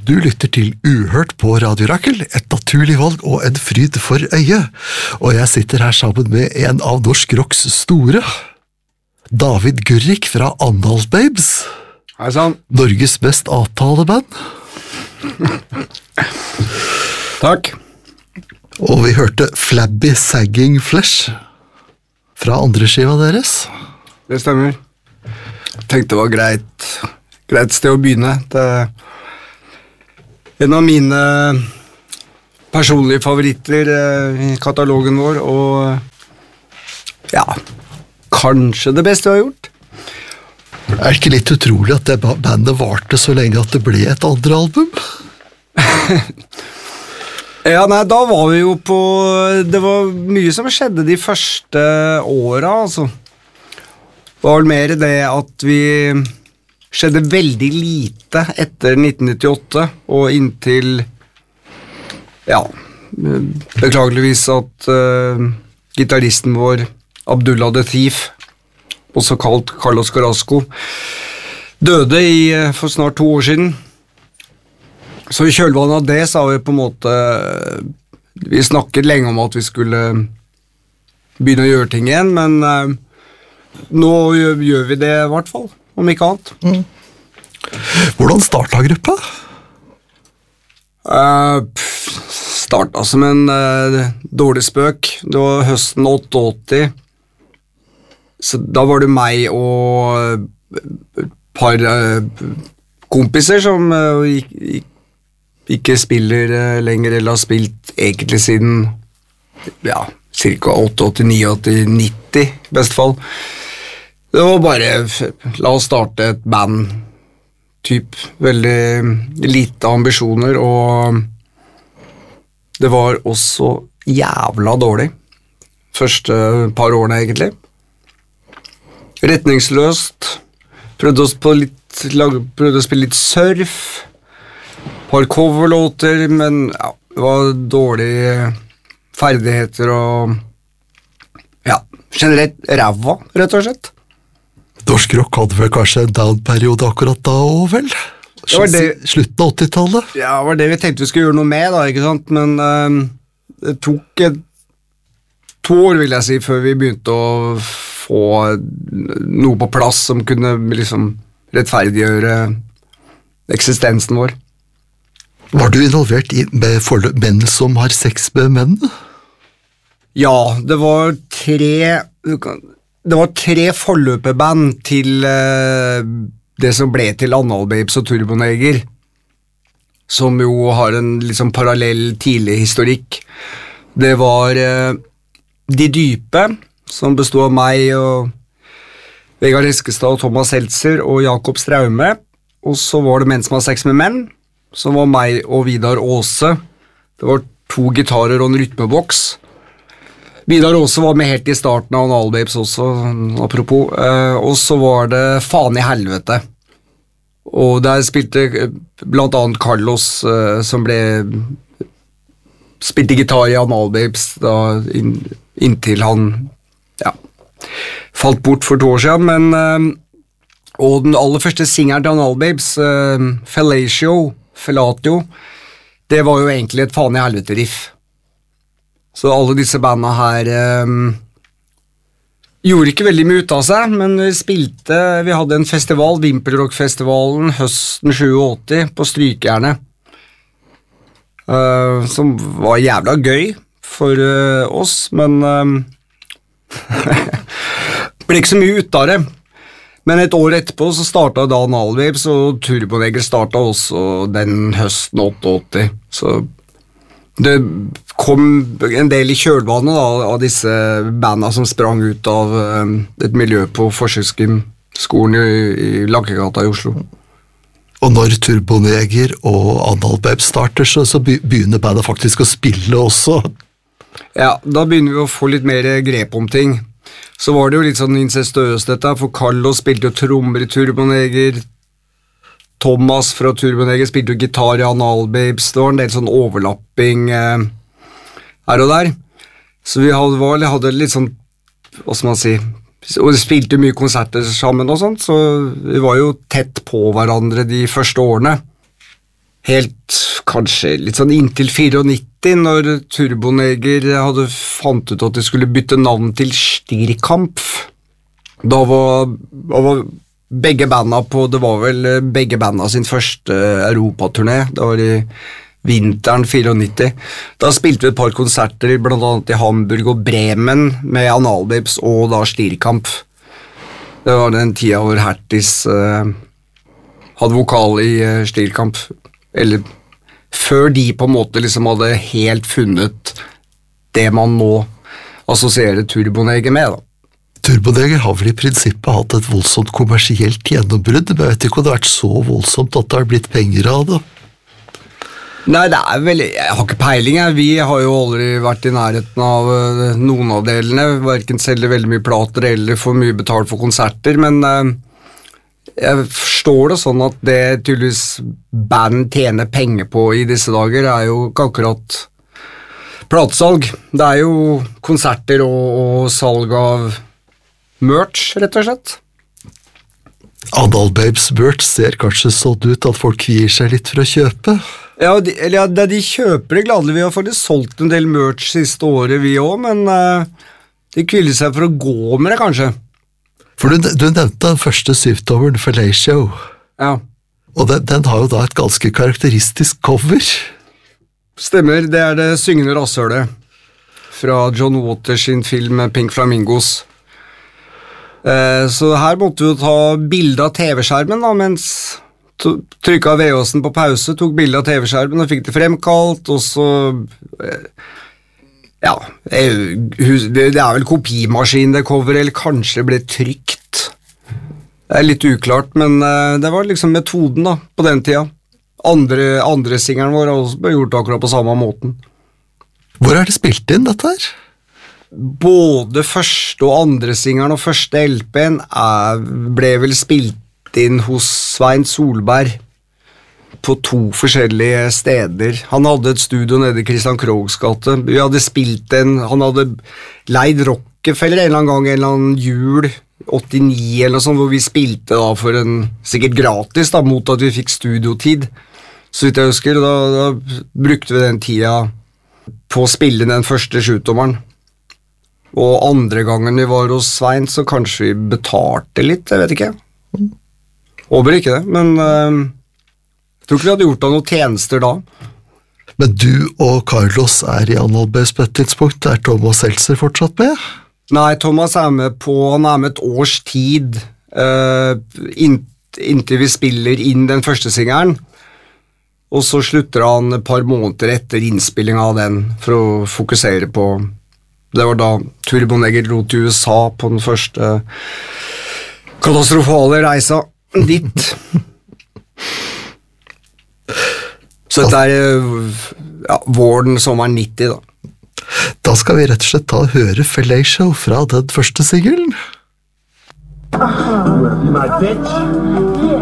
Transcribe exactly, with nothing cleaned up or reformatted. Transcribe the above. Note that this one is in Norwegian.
Du lytter til Uhørt på Radio Rakel, et naturlig valg og en fryd for øyet. Og jeg sitter her sammen med en av norsk rocks store, David Gurrik fra Andal Babes. Hei sann. Norges best avtaleband. Takk. Og vi hørte Flabby Sagging Flesh fra andre skiva deres. Det stemmer. Jeg tenkte det var greit, greit sted å begynne. Det er en av mine personlige favoritter i katalogen vår, og ja, kanskje det beste vi har gjort. Er det ikke litt utrolig at det bandet varte så lenge at det ble et andre album? Ja, nei, da var vi jo på, det var mye som skjedde de første årene, altså. Det var vel mer det at vi skjedde veldig lite etter nitten nittiåtte, og inntil, ja, beklageligvis at uh, gitaristen vår, Abdullah the Thief, også kalt Carlos Carrasco, døde i, for snart to år siden. Så i kjølvannet av det så har vi på en måte, vi snakket lenge om at vi skulle begynne å gjøre ting igjen, men uh, nå gjør, gjør vi det i hvert fall. Om ikke annet. Mm. Hvordan startet gruppa? Uh, startet som en uh, dårlig spøk. Det var høsten åttiåtte. Så da var det meg og et par uh, kompiser som uh, ikke, ikke spiller uh, lenger, eller har spilt egentlig siden ja, cirka åttiåtte, nitti, nitti, i best fall. Det var bare, la oss starte et band, typ, veldig lite ambisjoner, og det var også jævla dårlig, første par årene egentlig. Retningsløst, prøvde å, på litt, prøvde å spille litt surf, par coverlåter, men ja, det var dårlige ferdigheter og ja, generelt ræva, rett og slett. Norsk rock hadde vel kanskje en down-periode akkurat da også, vel? Det var det, slutten av åttitallet? Ja, det var det vi tenkte vi skulle gjøre noe med da, ikke sant? Men uh, det tok et, to år, vil jeg si, før vi begynte å få noe på plass som kunne liksom rettferdiggjøre eksistensen vår. Var du involvert i med forløp, menn som har sex med menn? Ja, det var tre... Det var tre forløpeband til uh, det som ble til Andal Babes og Turboneger, som jo har en liksom parallell tidlig historikk. Det var uh, De Dype, som bestod av meg og Vegard Eskestad og Thomas Seltzer og Jakob Straume, og så var det Menn som har sex med menn, som var meg og Vidar Åse. Det var to gitarer og en rytmeboks. Vidar Åse var med helt i starten av Andal Babes også, apropos, eh, og så var det Faen i helvete. Og der spilte blant annet Carlos, eh, som ble spilte gitar i Andal Babes da, inn, inntil han ja, falt bort for to år siden, men eh, og den aller første singeren til Andal Babes, eh, Fellatio, Fellatio, det var jo egentlig et Faen i helvete-riff. Så alle disse bandene her um, gjorde ikke veldig mye ut av seg, men vi spilte, vi hadde en festival, Vimpelrock-festivalen, høsten åttisju på Strykejernet, uh, som var jævla gøy for uh, oss, men um, ble ikke så mye ut av det. Men et år etterpå så startet da Andal Babes, og Turboneger startet også den høsten åttiåtte, så det kom en del i kjølvannet da, av disse bandene som sprang ut av um, et miljø på Forsøksgym-skolen i, i Lakkegata i Oslo. Og når Turboneger og Andal Babes starter, så, så begynner bandet faktisk å spille også. Ja, da begynner vi å få litt mer grep om ting. Så var det jo litt sånn incestøst dette, for Carlos spilte jo trommer i Turboneger, Thomas fra Turboneger spilte jo gitar i Andal Babes, det var en del sånn overlapping eh, her og der. Så vi hadde, var, hadde litt sånn, hva skal man si, og vi spilte mye konserter sammen og sånt, så vi var jo tett på hverandre de første årene. helt, kanskje litt sånn inntil nittiofire, når Turboneger hadde fant ut at de skulle bytte navn til Stierkampf. Da var, da var begge banda på, det var vel begge banda sin første Europaturné, det var i vinteren nittiofire. Da spilte vi et par konserter, blant annet i Hamburg og Bremen, med Analbabes og da Stierkampf. Det var den tida hvor Hertis uh, hadde vokal i uh, Stierkampf, eller før de på en måte liksom hadde helt funnet det man nå assosierer Turboneger med da. Turboneger har vel i prinsippet hatt et voldsomt kommersielt gjennombrudd, men jeg vet ikke om det har vært så voldsomt at det har blitt penger av det. Nei, det er vel, jeg har ikke peiling, jeg. Vi har jo aldri vært i nærheten av uh, noen av delene, hverken selger veldig mye plater eller får mye betalt for konserter, men uh, jeg forstår det sånn at det tydeligvis band tjener penger på i disse dager, er jo ikke akkurat platesalg. Det er jo konserter og, og salg av merch, rett og slett. Analbabes merch ser kanskje sånn ut at folk kvier seg litt for å kjøpe. Ja, de, eller, ja, de kjøper det gladelig. Vi har faktisk solgt en del merch siste året, vi også, men uh, de kviler seg for å gå med det, kanskje. For du, du nevnte den første syvtommeren, Fellatio. Ja. Og den, den har jo da et ganske karakteristisk cover. Stemmer, det er det syngende rasshølet fra John Waters sin film Pink Flamingos. Uh, så her måtte vi jo ta bilde av T V-skjermen da, mens trykket V H-en på pause, tok bilde av T V-skjermen og fikk det fremkalt, og så ja, det er vel kopimaskin det cover, eller kanskje det ble trykt. Det er litt uklart, men det var liksom metoden da, på den tida. Andre, andre singeren vår har også gjort akkurat på samme måten. Hvor er det spilt inn dette her? Både første og andre singeren og første L P-en er, ble vel spilt inn hos Svein Solberg på to forskjellige steder. Han hadde et studio nede i Christian Kroghs gate. Vi hadde spilt en, han hadde leid Rockefeller en eller annen gang, en eller annen jul, åttini eller noe sånt, hvor vi spilte da for en, sikkert gratis da, mot at vi fikk studiotid. Så vidt jeg husker, da, da brukte vi den tida på å spille den første sjutommeren. Og andre gangen vi var hos Svein, så kanskje vi betalte litt, jeg vet ikke. Håper ikke det, men uh, jeg tror ikke vi hadde gjort av noen tjenester da. Men du og Carlos er i Analbabes på et tidspunkt, er Thomas Seltzer fortsatt med? Nei, Thomas er med på, han er med et års tid, uh, inn, inntil vi spiller inn den første singeren, og så slutter han et par måneder etter innspilling av den, for å fokusere på. Det var da Turboneger dro til U S A på den første katastrofale reisa dit. Så dette er ja, våren, sommeren nitti da. Da skal vi rett og slett ta og høre Fellatio fra den første singelen. My bitch.